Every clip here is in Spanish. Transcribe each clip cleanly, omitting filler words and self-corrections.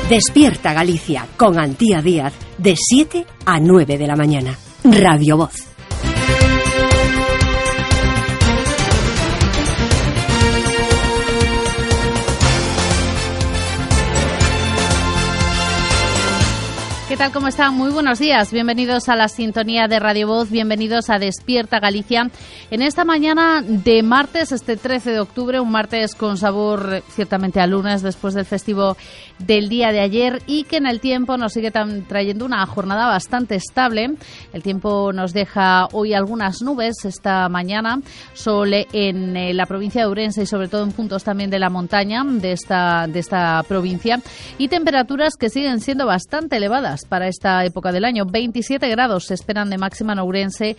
Despierta Galicia con Antía Díaz de 7 a 9 de la mañana. Radio Voz. ¿Qué tal? ¿Cómo están? Muy buenos días. Bienvenidos a la sintonía de Radio Voz. Bienvenidos a Despierta Galicia. En esta mañana de martes, este 13 de octubre, un martes con sabor ciertamente a lunes después del festivo del día de ayer y que en el tiempo nos sigue trayendo una jornada bastante estable. El tiempo nos deja hoy algunas nubes esta mañana, sol en la provincia de Ourense y sobre todo en puntos también de la montaña de esta provincia y temperaturas que siguen siendo bastante elevadas para esta época del año. 27 grados se esperan de máxima en Ourense,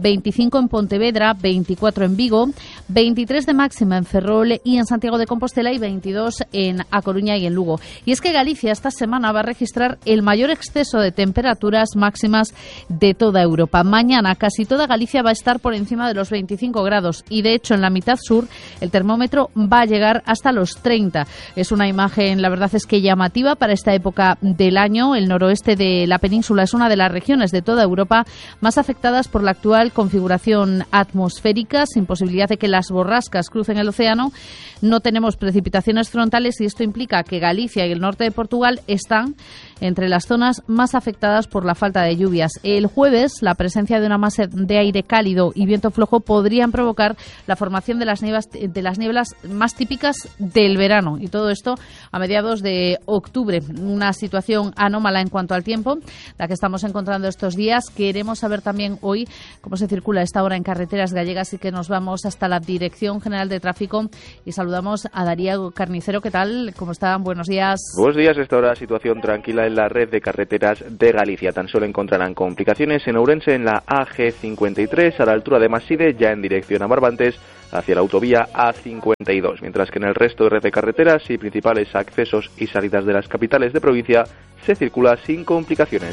25 en Pontevedra, 24 en Vigo, 23 de máxima en Ferrol y en Santiago de Compostela y 22 en A Coruña y en Lugo. Y es que Galicia esta semana va a registrar el mayor exceso de temperaturas máximas de toda Europa. Mañana casi toda Galicia va a estar por encima de los 25 grados y de hecho en la mitad sur el termómetro va a llegar hasta los 30. Es una imagen, la verdad es que llamativa para esta época del año. El noroeste de la península es una de las regiones de toda Europa más afectadas por la actual configuración atmosférica, sin posibilidad de que las borrascas crucen el océano. No tenemos precipitaciones frontales y esto implica que Galicia y el norte de Portugal están entre las zonas más afectadas por la falta de lluvias. El jueves, la presencia de una masa de aire cálido y viento flojo podrían provocar la formación de las nieblas más típicas del verano. Y todo esto a mediados de octubre. Una situación anómala en cuanto al tiempo, la que estamos encontrando estos días. Queremos saber también hoy cómo se circula a esta hora en carreteras gallegas y que nos vamos hasta la Dirección General de Tráfico y saludamos a Darío Carnicero. ¿Qué tal? ¿Cómo están? Buenos días. Buenos días. Esta hora situación tranquila en la red de carreteras de Galicia. Tan solo encontrarán complicaciones en Ourense en la AG53 a la altura de Maside, ya en dirección a Barbantes, hacia la autovía A52, mientras que en el resto de red de carreteras y principales accesos y salidas de las capitales de provincia se circula sin complicaciones.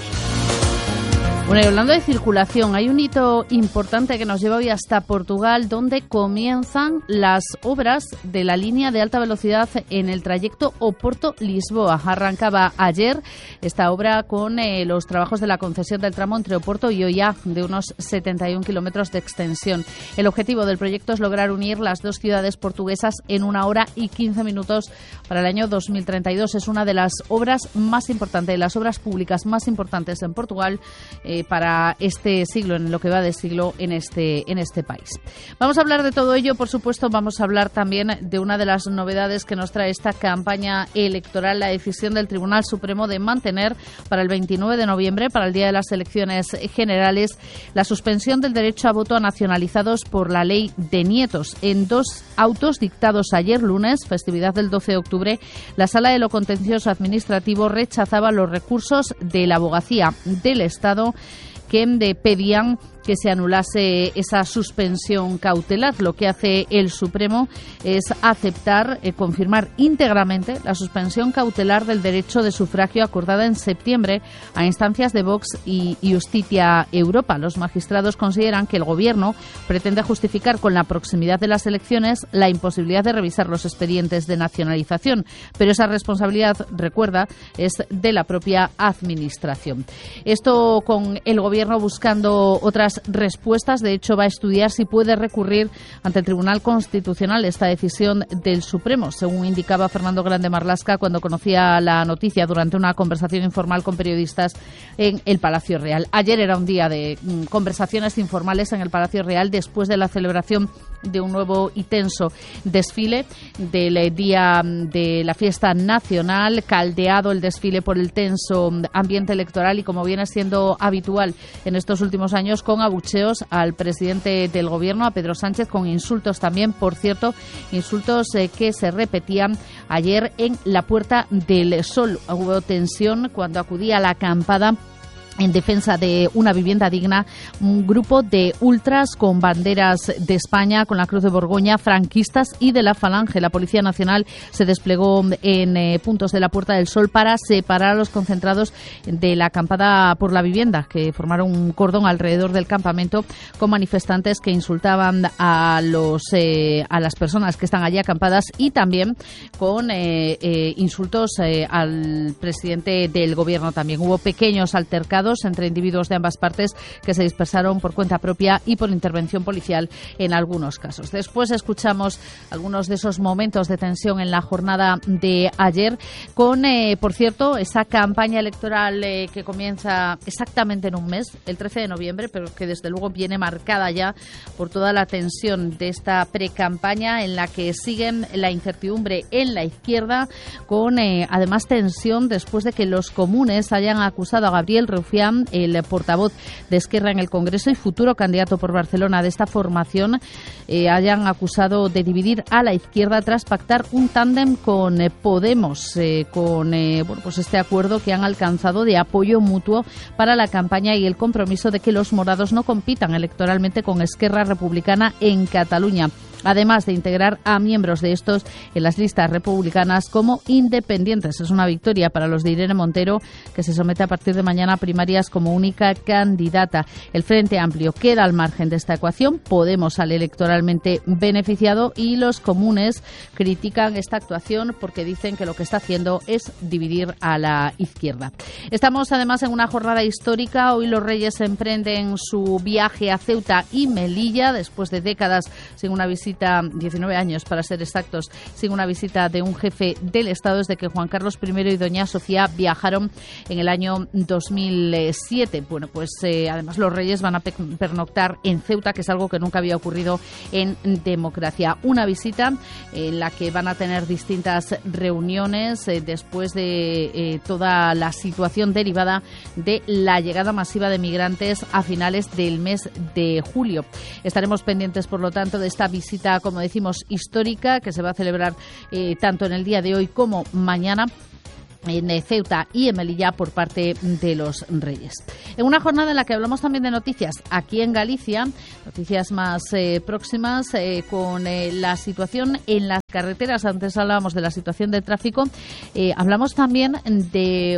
Bueno, y hablando de circulación, hay un hito importante que nos lleva hoy hasta Portugal, donde comienzan las obras de la línea de alta velocidad en el trayecto Oporto-Lisboa. Arrancaba ayer esta obra con los trabajos de la concesión del tramo entre Oporto y Oiá, de unos 71 kilómetros de extensión. El objetivo del proyecto es lograr unir las dos ciudades portuguesas en 1 hora y 15 minutos para el año 2032. Es una de las obras más importantes, las obras públicas más importantes en Portugal, para este siglo, en lo que va de siglo en este país. Vamos a hablar de todo ello, por supuesto. Vamos a hablar también de una de las novedades que nos trae esta campaña electoral, la decisión del Tribunal Supremo de mantener para el 29 de noviembre, para el día de las elecciones generales, la suspensión del derecho a voto a nacionalizados por la ley de nietos. En 2 autos dictados ayer lunes, festividad del 12 de octubre, la Sala de lo Contencioso Administrativo rechazaba los recursos de la Abogacía del Estado que pedían que se anulase esa suspensión cautelar. Lo que hace el Supremo es aceptar, confirmar íntegramente la suspensión cautelar del derecho de sufragio acordada en septiembre a instancias de Vox y Justicia Europa. Los magistrados consideran que el Gobierno pretende justificar con la proximidad de las elecciones la imposibilidad de revisar los expedientes de nacionalización, pero esa responsabilidad, recuerda, es de la propia Administración. Esto con el Gobierno buscando otras respuestas. De hecho, va a estudiar si puede recurrir ante el Tribunal Constitucional esta decisión del Supremo, según indicaba Fernando Grande Marlaska cuando conocía la noticia durante una conversación informal con periodistas en el Palacio Real. Ayer era un día de conversaciones informales en el Palacio Real después de la celebración de un nuevo y tenso desfile del día de la fiesta nacional, caldeado el desfile por el tenso ambiente electoral y, como viene siendo habitual en estos últimos años, con abucheos al presidente del Gobierno, a Pedro Sánchez, con insultos también, por cierto, insultos que se repetían ayer en la Puerta del Sol. Hubo tensión cuando acudía a la acampada en defensa de una vivienda digna, un grupo de ultras con banderas de España, con la Cruz de Borgoña, franquistas y de la Falange. La Policía Nacional se desplegó en puntos de la Puerta del Sol para separar a los concentrados de la acampada por la vivienda, que formaron un cordón alrededor del campamento con manifestantes que insultaban a las personas que están allí acampadas y también con insultos al presidente del gobierno. También hubo pequeños altercados entre individuos de ambas partes que se dispersaron por cuenta propia y por intervención policial en algunos casos. Después escuchamos algunos de esos momentos de tensión en la jornada de ayer con, por cierto, esa campaña electoral que comienza exactamente en un mes, el 13 de noviembre, pero que desde luego viene marcada ya por toda la tensión de esta precampaña en la que siguen la incertidumbre en la izquierda con además tensión después de que los comunes hayan acusado a Gabriel Rufián, el portavoz de Esquerra en el Congreso y futuro candidato por Barcelona de esta formación, hayan acusado de dividir a la izquierda tras pactar un tándem con Podemos, con este acuerdo que han alcanzado de apoyo mutuo para la campaña y el compromiso de que los morados no compitan electoralmente con Esquerra Republicana en Cataluña, además de integrar a miembros de estos en las listas republicanas como independientes. Es una victoria para los de Irene Montero, que se somete a partir de mañana a primarias como única candidata. El Frente Amplio queda al margen de esta ecuación, Podemos sale electoralmente beneficiado y los comunes critican esta actuación porque dicen que lo que está haciendo es dividir a la izquierda. Estamos además en una jornada histórica. Hoy los Reyes emprenden su viaje a Ceuta y Melilla después de décadas sin una visita, 19 años para ser exactos, sin una visita de un jefe del Estado desde que Juan Carlos I y doña Sofía viajaron en el año 2007. Bueno, pues además los Reyes van a pernoctar en Ceuta, que es algo que nunca había ocurrido en democracia. Una visita en la que van a tener distintas reuniones después de toda la situación derivada de la llegada masiva de migrantes a finales del mes de julio. Estaremos pendientes, por lo tanto, de esta visita, como decimos, histórica, que se va a celebrar tanto en el día de hoy como mañana en Ceuta y en Melilla por parte de los Reyes. En una jornada en la que hablamos también de noticias aquí en Galicia, noticias más próximas con la situación en las carreteras. Antes hablábamos de la situación de tráfico, hablamos también de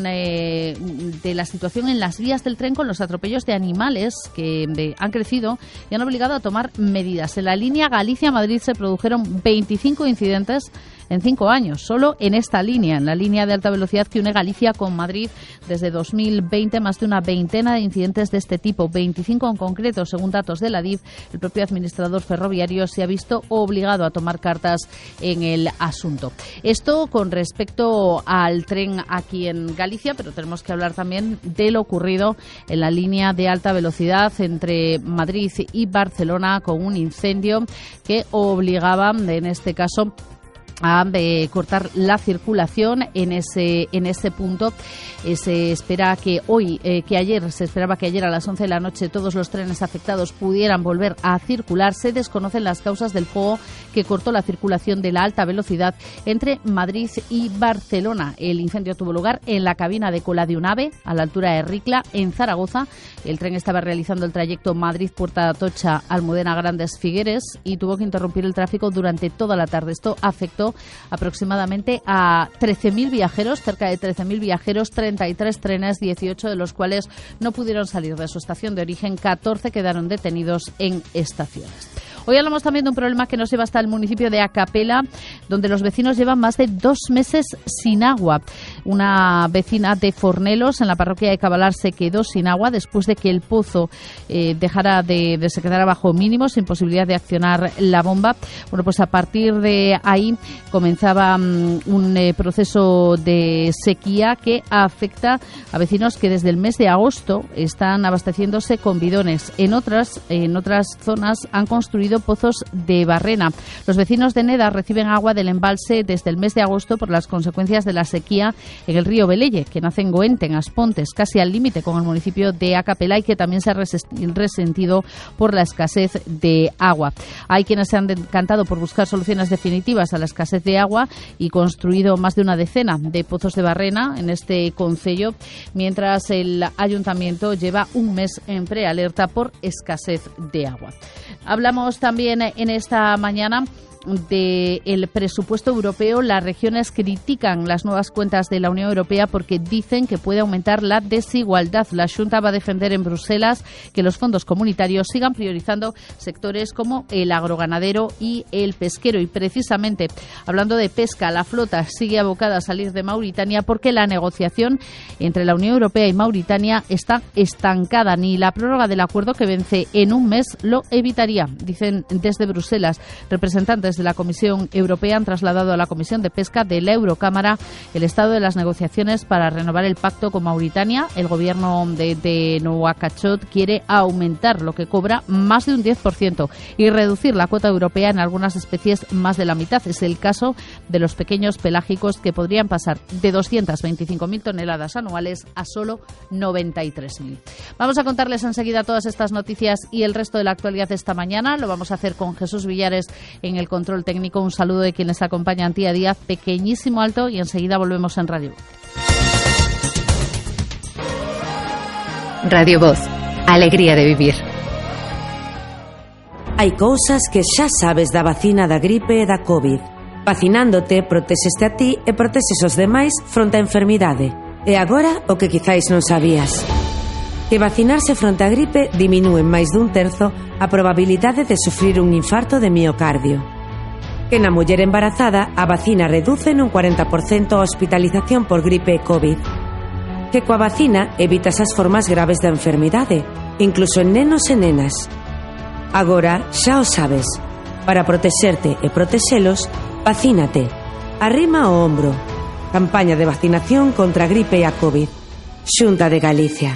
la situación en las vías del tren con los atropellos de animales que han crecido y han obligado a tomar medidas. En la línea Galicia-Madrid se produjeron 25 incidentes en 5 años, solo en esta línea, en la línea de alta velocidad que une Galicia con Madrid. Desde 2020, más de una veintena de incidentes de este tipo, 25 en concreto, según datos de la DIF. El propio administrador ferroviario se ha visto obligado a tomar cartas en el asunto. Esto con respecto al tren aquí en Galicia, pero tenemos que hablar también de lo ocurrido en la línea de alta velocidad entre Madrid y Barcelona, con un incendio que obligaba, en este caso, a cortar la circulación en ese punto. Se espera que se esperaba que ayer a las 11 de la noche todos los trenes afectados pudieran volver a circular. Se desconocen las causas del fuego que cortó la circulación de la alta velocidad entre Madrid y Barcelona. El incendio tuvo lugar en la cabina de cola de un AVE a la altura de Ricla, en Zaragoza. El tren estaba realizando el trayecto Madrid-Puerta Atocha, Almudena Grandes Figueres, y tuvo que interrumpir el tráfico durante toda la tarde. Esto afectó aproximadamente a 13.000 viajeros, cerca de 13.000 viajeros, 33 trenes, 18 de los cuales no pudieron salir de su estación de origen, 14 quedaron detenidos en estaciones. Hoy hablamos también de un problema que nos lleva hasta el municipio de Acapela, donde los vecinos llevan más de 2 meses sin agua. Una vecina de Fornelos, en la parroquia de Cabalar, se quedó sin agua después de que el pozo se quedara bajo mínimos, sin posibilidad de accionar la bomba. Bueno, pues a partir de ahí comenzaba un proceso de sequía que afecta a vecinos que desde el mes de agosto están abasteciéndose con bidones. En otras zonas han construido incluido Pozos de Barrena. Los vecinos de Neda reciben agua del embalse desde el mes de agosto por las consecuencias de la sequía en el río Velelle, que nace en Goente, en Aspontes, casi al límite con el municipio de Acapela, y que también se ha resentido por la escasez de agua. Hay quienes se han decantado por buscar soluciones definitivas a la escasez de agua y construido más de una decena de pozos de Barrena en este concello, mientras el ayuntamiento lleva un mes en prealerta por escasez de agua. Hablamos también en esta mañana del presupuesto europeo. Las regiones critican las nuevas cuentas de la Unión Europea porque dicen que puede aumentar la desigualdad. La Xunta va a defender en Bruselas que los fondos comunitarios sigan priorizando sectores como el agroganadero y el pesquero. Y precisamente, hablando de pesca, la flota sigue abocada a salir de Mauritania porque la negociación entre la Unión Europea y Mauritania está estancada. Ni la prórroga del acuerdo, que vence en un mes, lo evitaría, dicen desde Bruselas. Representantes de la Comisión Europea han trasladado a la Comisión de Pesca de la Eurocámara el estado de las negociaciones para renovar el pacto con Mauritania. El gobierno de Nouakchott quiere aumentar lo que cobra más de un 10% y reducir la cuota europea en algunas especies más de la mitad. Es el caso de los pequeños pelágicos, que podrían pasar de 225.000 toneladas anuales a solo 93.000. Vamos a contarles enseguida todas estas noticias y el resto de la actualidad de esta mañana. Lo vamos a hacer con Jesús Villares en el control técnico. Un saludo de quien les acompaña, Antía Díaz, pequeñísimo alto, y enseguida volvemos en Radio Voz. Radio Voz, alegría de vivir. Hai cousas que xa sabes da vacina da gripe e da COVID. Vacinándote, protéseste a ti e proteses os demais fronte á enfermidade. E agora, o que quizáis non sabías: que vacinarse fronte á gripe diminúe en máis dun terzo a probabilidade de sufrir un infarto de miocardio. Que na muller embarazada a vacina reduce nun 40% a hospitalización por gripe e COVID. Que coa vacina evitas as formas graves da enfermidade, incluso en nenos e nenas. Agora xa o sabes. Para protexerte e protexelos, vacínate. Arrima o ombro. Campaña de vacinación contra a gripe e a COVID. Xunta de Galicia.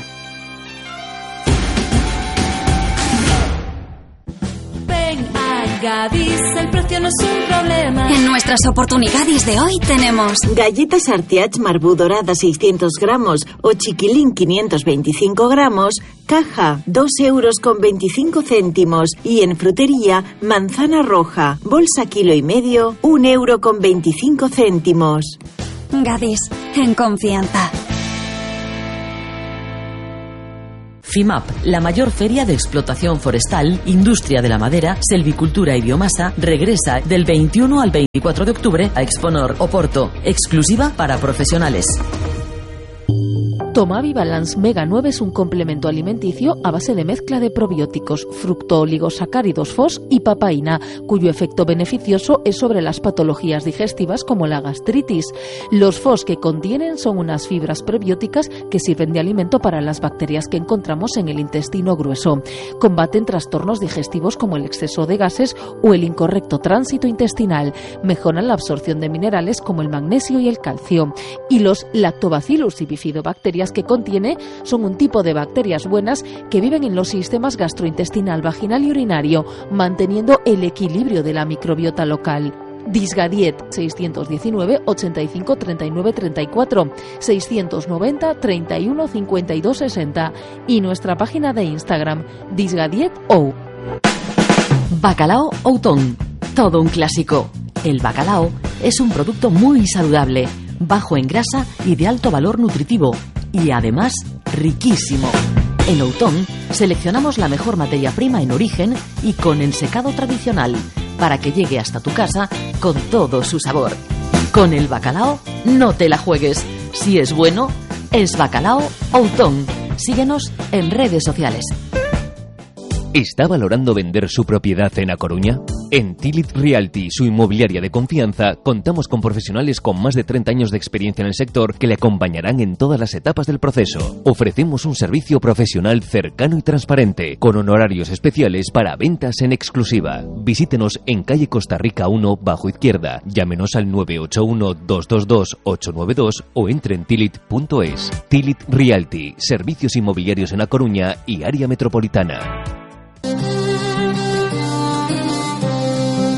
Gadis, el precio no es un problema. En nuestras oportunidades de hoy tenemos galletas Artiach Marbú dorada 600 gramos o chiquilín 525 gramos, caja 2,25 €. Y en frutería, manzana roja, bolsa 1,5 kg, 1,25 €. Gadis, en confianza. FIMAP, la mayor feria de explotación forestal, industria de la madera, selvicultura y biomasa, regresa del 21 al 24 de octubre a Exponor, Oporto, exclusiva para profesionales. Tomavi Balance Mega 9 es un complemento alimenticio a base de mezcla de probióticos, fructooligosacáridos FOS y papaína, cuyo efecto beneficioso es sobre las patologías digestivas como la gastritis. Los FOS que contienen son unas fibras prebióticas que sirven de alimento para las bacterias que encontramos en el intestino grueso. Combaten trastornos digestivos como el exceso de gases o el incorrecto tránsito intestinal. Mejoran la absorción de minerales como el magnesio y el calcio. Y los lactobacillus y bifidobacterias que contiene son un tipo de bacterias buenas que viven en los sistemas gastrointestinal, vaginal y urinario, manteniendo el equilibrio de la microbiota local. Disgadiet 619 85 39 34 690 31 52 60 y nuestra página de Instagram disgadietou. Bacalao Outón, todo un clásico. El bacalao es un producto muy saludable, bajo en grasa y de alto valor nutritivo, y además riquísimo. En Outón seleccionamos la mejor materia prima en origen y con ensecado tradicional, para que llegue hasta tu casa con todo su sabor. Con el bacalao no te la juegues. Si es bueno, es Bacalao Outón. Síguenos en redes sociales. ¿Está valorando vender su propiedad en A Coruña? En Tilit Realty, su inmobiliaria de confianza, contamos con profesionales con más de 30 años de experiencia en el sector que le acompañarán en todas las etapas del proceso. Ofrecemos un servicio profesional cercano y transparente, con honorarios especiales para ventas en exclusiva. Visítenos en calle Costa Rica 1, bajo izquierda. Llámenos al 981-222-892 o entre en tilit.es. Tilit Realty, servicios inmobiliarios en A Coruña y área metropolitana.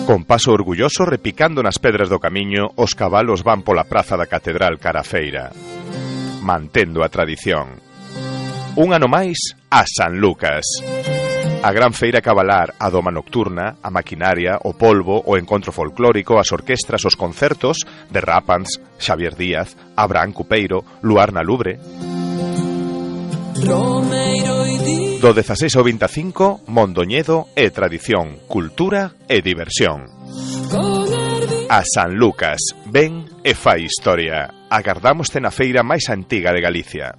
Con paso orgulloso repicando nas pedras do camiño, os cabalos van pola praza da Catedral cara a feira, mantendo a tradición. Un ano máis a San Lucas. A gran feira cabalar, a doma nocturna, a maquinaria, o polvo, o encontro folclórico, as orquestras, os concertos de Rápans, Xavier Díaz, Abraham Cupeiro, Luar na Lubre. Do 16 ao 25, Mondoñedo e tradición, cultura e diversión. A San Lucas, ven e fai historia. Agardámoste na feira máis antiga de Galicia.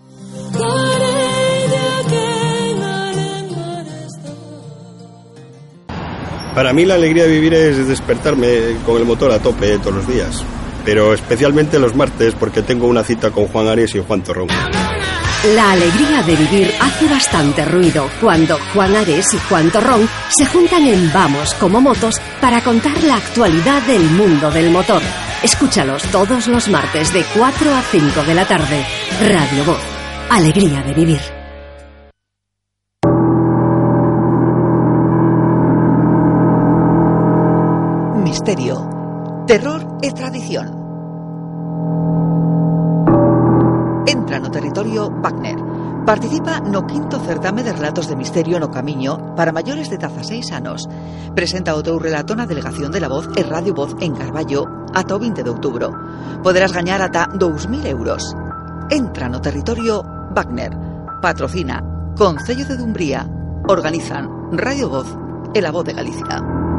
Para mí la alegría de vivir es despertarme con el motor a tope todos los días, pero especialmente los martes porque tengo una cita con Juan Ares y Juan Torrón. La alegría de vivir hace bastante ruido cuando Juan Ares y Juan Torrón se juntan en Vamos como Motos para contar la actualidad del mundo del motor. Escúchalos todos los martes de 4 a 5 de la tarde. Radio Voz. Alegría de vivir. Misterio, terror e tradición. Entra no territorio Wagner. Participa no quinto certame de relatos de misterio no Camiño para maiores de 16 anos. Presenta o teu relato na Delegación de la Voz e Radio Voz en Carballo ata o 20 de outubro. Poderás gañar ata 2.000 euros. Entra no territorio Wagner. Patrocina Concello de Dumbría. Organizan Radio Voz e La Voz de Galicia.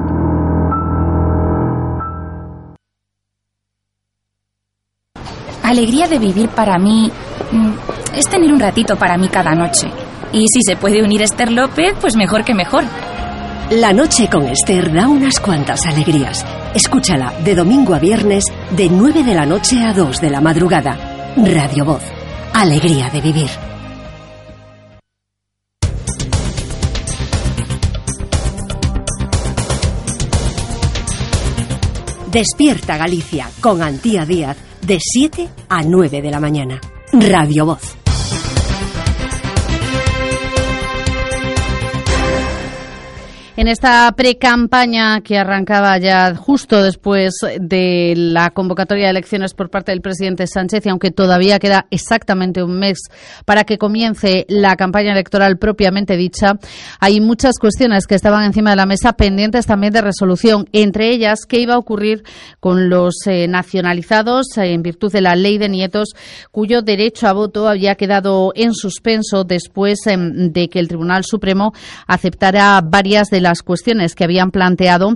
Alegría de vivir para mí es tener un ratito para mí cada noche. Y si se puede unir Esther López, pues mejor que mejor. La noche con Esther da unas cuantas alegrías. Escúchala de domingo a viernes de 9 de la noche a 2 de la madrugada. Radio Voz. Alegría de vivir. Despierta Galicia con Antía Díaz de 7 a 9 de la mañana. Radio Voz. En esta precampaña que arrancaba ya justo después de la convocatoria de elecciones por parte del presidente Sánchez, y aunque todavía queda exactamente un mes para que comience la campaña electoral propiamente dicha, hay muchas cuestiones que estaban encima de la mesa pendientes también de resolución, entre ellas qué iba a ocurrir con los nacionalizados en virtud de la ley de nietos, cuyo derecho a voto había quedado en suspenso después de que el Tribunal Supremo aceptara varias de las cuestiones que habían planteado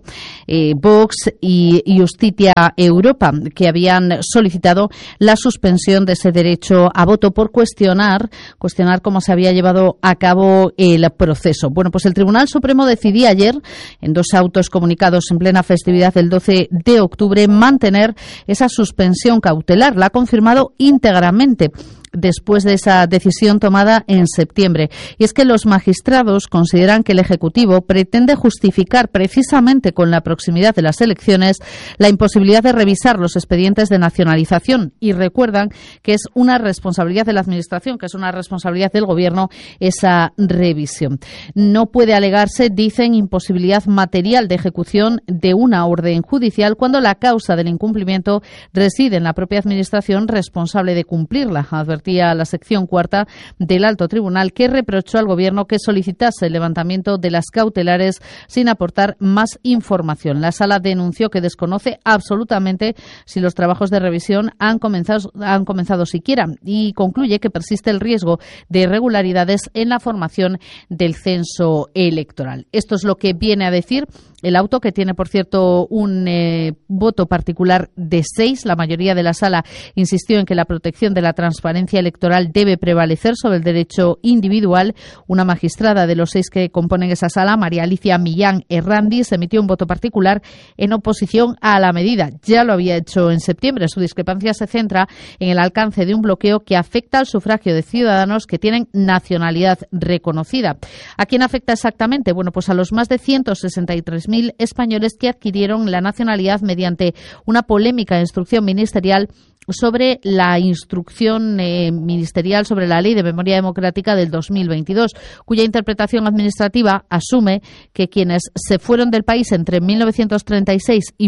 Vox y Justitia Europa, que habían solicitado la suspensión de ese derecho a voto por cuestionar cómo se había llevado a cabo el proceso. Bueno, pues el Tribunal Supremo decidió ayer, en 2 autos comunicados en plena festividad del 12 de octubre, mantener esa suspensión cautelar. La ha confirmado íntegramente después de esa decisión tomada en septiembre. Y es que los magistrados consideran que el Ejecutivo pretende justificar precisamente con la proximidad de las elecciones la imposibilidad de revisar los expedientes de nacionalización, y recuerdan que es una responsabilidad de la Administración, que es una responsabilidad del Gobierno esa revisión. No puede alegarse, dicen, imposibilidad material de ejecución de una orden judicial cuando la causa del incumplimiento reside en la propia Administración responsable de cumplirla, advertía la sección cuarta del Alto Tribunal, que reprochó al Gobierno que solicitase el levantamiento de las cautelares sin aportar más información. La Sala denunció que desconoce absolutamente si los trabajos de revisión han comenzado siquiera, y concluye que persiste el riesgo de irregularidades en la formación del censo electoral. Esto es lo que viene a decir el auto, que tiene, por cierto, un voto particular de 6. La mayoría de la Sala insistió en que la protección de la transparencia electoral debe prevalecer sobre el derecho individual. Una magistrada de los 6 que componen esa Sala, María Alicia Millán Herrandis, emitió un voto particular en oposición a la medida. Ya lo había hecho en septiembre. Su discrepancia se centra en el alcance de un bloqueo que afecta al sufragio de ciudadanos que tienen nacionalidad reconocida. ¿A quién afecta exactamente? Bueno, pues a los más de 163.000 españoles que adquirieron la nacionalidad mediante una polémica instrucción ministerial sobre la instrucción ministerial sobre la Ley de Memoria Democrática del 2022, cuya interpretación administrativa asume que quienes se fueron del país entre 1936 y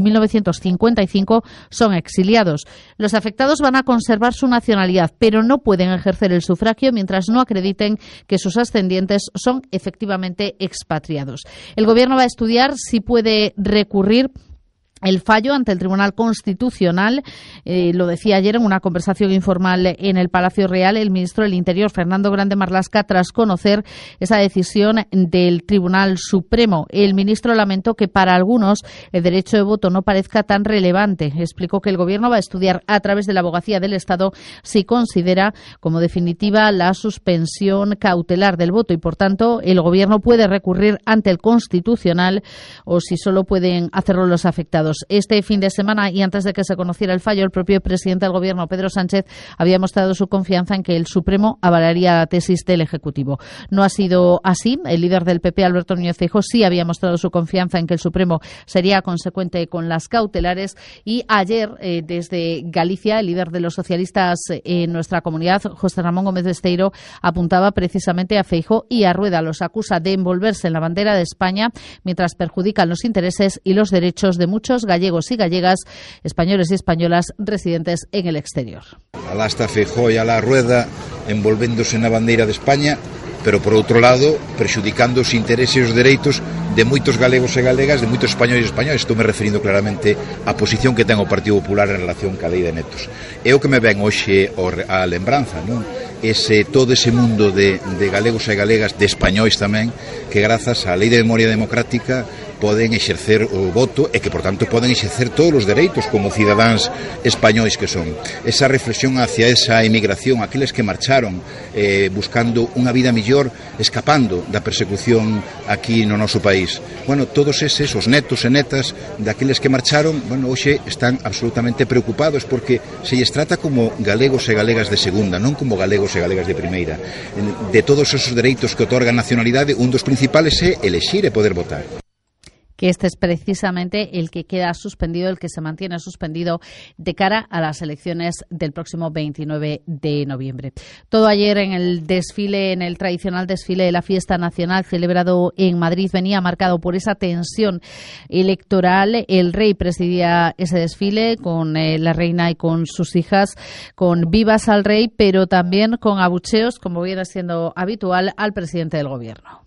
1955 son exiliados. Los afectados van a conservar su nacionalidad, pero no pueden ejercer el sufragio mientras no acrediten que sus ascendientes son efectivamente expatriados. El Gobierno va a estudiar si puede recurrir el fallo ante el Tribunal Constitucional. Lo decía ayer en una conversación informal en el Palacio Real el ministro del Interior, Fernando Grande Marlaska, tras conocer esa decisión del Tribunal Supremo. El ministro lamentó que para algunos el derecho de voto no parezca tan relevante. Explicó que el Gobierno va a estudiar a través de la Abogacía del Estado si considera como definitiva la suspensión cautelar del voto y, por tanto, el Gobierno puede recurrir ante el Constitucional o si solo pueden hacerlo los afectados. Este fin de semana y antes de que se conociera el fallo, el propio presidente del Gobierno, Pedro Sánchez, había mostrado su confianza en que el Supremo avalaría la tesis del Ejecutivo. No ha sido así. El líder del PP, Alberto Núñez Feijóo, sí había mostrado su confianza en que el Supremo sería consecuente con las cautelares y ayer, desde Galicia, el líder de los socialistas en nuestra comunidad, José Ramón Gómez Besteiro, apuntaba precisamente a Feijóo y a Rueda. Los acusa de envolverse en la bandera de España mientras perjudican los intereses y los derechos de muchos gallegos y gallegas, españoles y españolas residentes en el exterior. Alá está Feijóo e alá Rueda envolvéndose na bandeira de España, pero por outro lado prexudicando os intereses e os dereitos de moitos galegos e galegas, de moitos españoles e españoles. Estou me referindo claramente á posición que ten o Partido Popular en relación ca lei de netos. É o que me ven hoxe a lembranza, non? Todo ese mundo de galegos e galegas, de españois tamén, que grazas á lei de memoria democrática poden exercer o voto e que, por tanto, poden exercer todos os dereitos como cidadáns españois que son. Esa reflexión hacia esa emigración, aqueles que marcharon buscando unha vida mellor, escapando da persecución aquí no noso país. Bueno, todos eses, os netos e netas daqueles que marcharon, bueno, hoxe están absolutamente preocupados porque se lles trata como galegos e galegas de segunda, non como galegos e galegas de primeira. De todos esos dereitos que otorga a nacionalidade, un dos principales é elexir e poder votar. Que este es precisamente el que queda suspendido, el que se mantiene suspendido de cara a las elecciones del próximo 29 de noviembre. Todo ayer en el desfile, en el tradicional desfile de la Fiesta Nacional celebrado en Madrid, venía marcado por esa tensión electoral. El rey presidía ese desfile con la reina y con sus hijas, con vivas al rey, pero también con abucheos, como viene siendo habitual, al presidente del Gobierno.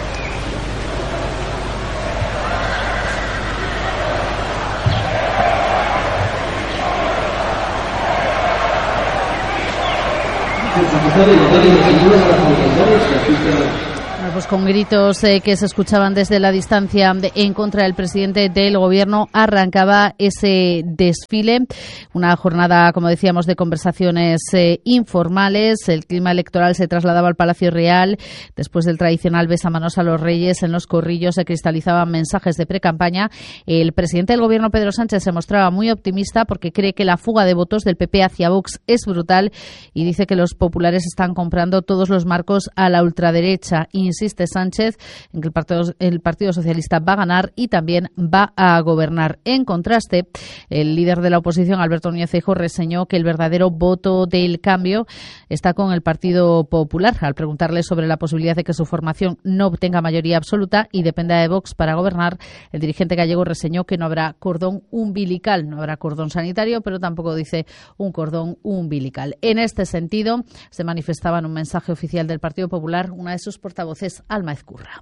Pues con gritos que se escuchaban desde la distancia en contra del presidente del Gobierno, arrancaba ese desfile. Una jornada, como decíamos, de conversaciones informales. El clima electoral se trasladaba al Palacio Real. Después del tradicional besamanos a los reyes, en los corrillos se cristalizaban mensajes de precampaña. El presidente del Gobierno, Pedro Sánchez, se mostraba muy optimista porque cree que la fuga de votos del PP hacia Vox es brutal y dice que los populares están comprando todos los marcos a la ultraderecha. Insiste Sánchez en que el Partido Socialista va a ganar y también va a gobernar. En contraste, el líder de la oposición, Alberto Núñez Feijóo, reseñó que el verdadero voto del cambio está con el Partido Popular. Al preguntarle sobre la posibilidad de que su formación no obtenga mayoría absoluta y dependa de Vox para gobernar, el dirigente gallego reseñó que no habrá cordón umbilical, no habrá cordón sanitario, pero tampoco dice un cordón umbilical. En este sentido, se manifestaba en un mensaje oficial del Partido Popular una de sus portavoces, Alma Ezcurra.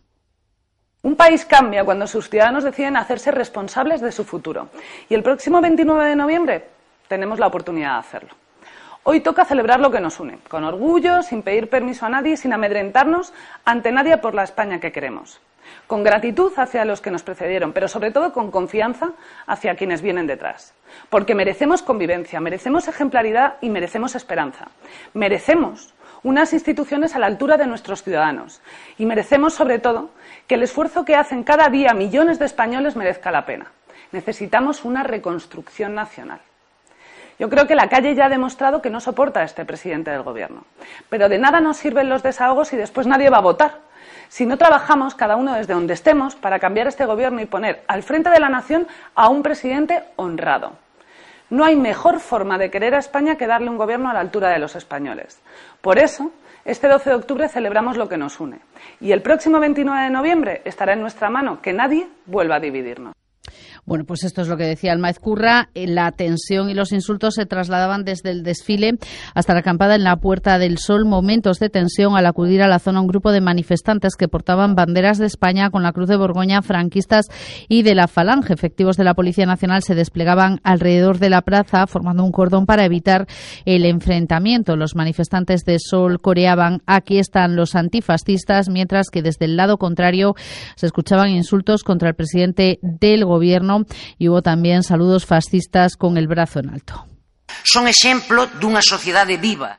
Un país cambia cuando sus ciudadanos deciden hacerse responsables de su futuro. Y el próximo 29 de noviembre tenemos la oportunidad de hacerlo. Hoy toca celebrar lo que nos une, con orgullo, sin pedir permiso a nadie, sin amedrentarnos ante nadie por la España que queremos. Con gratitud hacia los que nos precedieron, pero sobre todo con confianza hacia quienes vienen detrás. Porque merecemos convivencia, merecemos ejemplaridad y merecemos esperanza. Merecemos unas instituciones a la altura de nuestros ciudadanos. Y merecemos, sobre todo, que el esfuerzo que hacen cada día millones de españoles merezca la pena. Necesitamos una reconstrucción nacional. Yo creo que la calle ya ha demostrado que no soporta a este presidente del Gobierno. Pero de nada nos sirven los desahogos y después nadie va a votar. Si no trabajamos, cada uno desde donde estemos, para cambiar este Gobierno y poner al frente de la nación a un presidente honrado. No hay mejor forma de querer a España que darle un gobierno a la altura de los españoles. Por eso, este 12 de octubre celebramos lo que nos une. Y el próximo 29 de noviembre estará en nuestra mano que nadie vuelva a dividirnos. Bueno, pues esto es lo que decía Álmaz Curra. La tensión y los insultos se trasladaban desde el desfile hasta la acampada en la Puerta del Sol. Momentos de tensión al acudir a la zona un grupo de manifestantes que portaban banderas de España con la Cruz de Borgoña, franquistas y de la Falange. Efectivos de la Policía Nacional se desplegaban alrededor de la plaza formando un cordón para evitar el enfrentamiento. Los manifestantes de Sol coreaban "Aquí están los antifascistas", mientras que desde el lado contrario se escuchaban insultos contra el presidente del gobierno y hubo también saludos fascistas con el brazo en alto. Son exemplo dunha sociedade viva.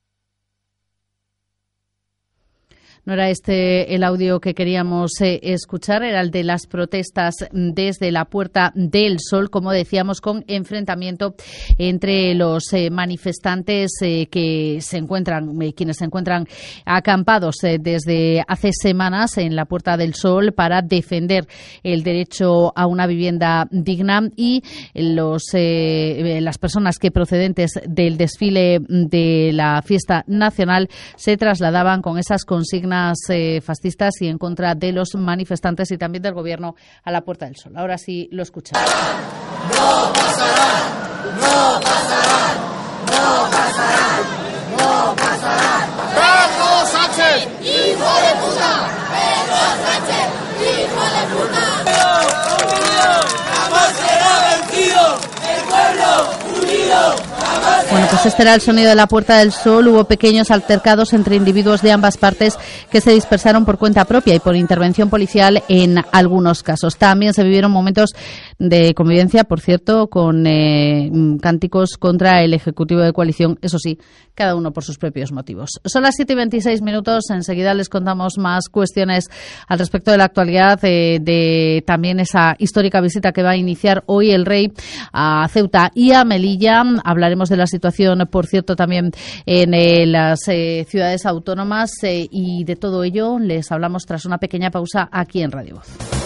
No era este el audio que queríamos escuchar, era el de las protestas desde la Puerta del Sol, como decíamos, con enfrentamiento entre los manifestantes que se encuentran, quienes se encuentran acampados desde hace semanas en la Puerta del Sol para defender el derecho a una vivienda digna, y las personas que procedentes del desfile de la fiesta nacional se trasladaban con esas consignas fascistas y en contra de los manifestantes y también del gobierno a la Puerta del Sol. Ahora sí lo escuchamos. No pasará, no pasará, no pasará, no pasará. ¡Pedro Sánchez, hijo de puta! ¡Pedro Sánchez, hijo de puta! ¡Jamás será vencido! ¡El pueblo unido! Bueno, pues este era el sonido de la Puerta del Sol. Hubo pequeños altercados entre individuos de ambas partes que se dispersaron por cuenta propia y por intervención policial en algunos casos. También se vivieron momentos de convivencia, por cierto, con cánticos contra el Ejecutivo de coalición, eso sí, cada uno por sus propios motivos. Son las 7:26, enseguida les contamos más cuestiones al respecto de la actualidad, de también esa histórica visita que va a iniciar hoy el rey a Ceuta y a Melilla. Hablaremos de la situación, por cierto, también en las ciudades autónomas, y de todo ello les hablamos tras una pequeña pausa aquí en Radio Voz.